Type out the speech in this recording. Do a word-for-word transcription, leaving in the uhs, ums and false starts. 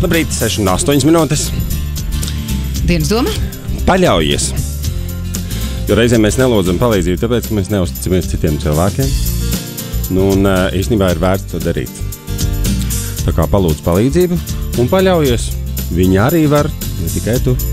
Labrīt, seši un astoņas minūtes. Dienas doma? Paļaujies. Jo reizēm mēs nelūdzam palīdzību, tāpēc, ka mēs neusticamies citiem cilvēkiem. Nu, un īstenībā ir vērts to darīt. Tā kā palūdz palīdzību un paļaujies. Viņi arī var, ne tikai tu.